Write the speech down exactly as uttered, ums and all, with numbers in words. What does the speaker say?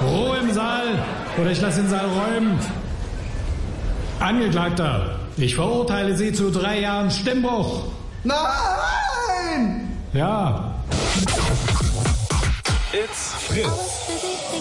Ruhe im Saal oder ich lasse den Saal räumen. Angeklagter, ich verurteile Sie zu drei Jahren Stimmbruch. Nein! Ja. It's Fritz.